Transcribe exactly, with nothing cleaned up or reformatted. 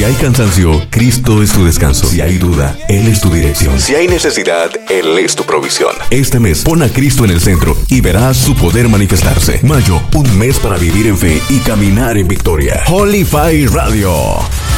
hay cansancio, Cristo es tu descanso. Si hay duda, Él es tu dirección. Si hay necesidad, Él es tu provisión. Este mes, pon a Cristo en el centro y verás su poder manifestarse. Mayo, un mes para vivir en fe y caminar en victoria. Holy Fire Radio.